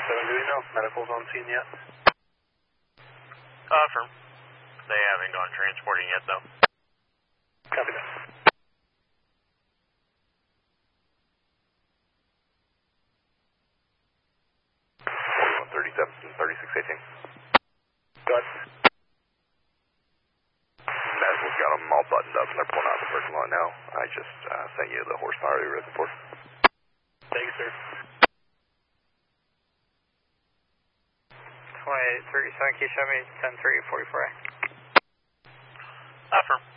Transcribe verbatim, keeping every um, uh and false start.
seven, do we know if medical's on scene yet? Uh, firm. They haven't gone transporting yet, though. Copy that. forty-one thirty-seven, thirty-six eighteen. Go ahead. Medical's got them all buttoned up and they're pulling out the parking lot now. I just uh, sent you the horsepower you were looking for. Thank you, sir. twenty-eight thirty-seven, can you show me ten three forty-four A? Uh, firm.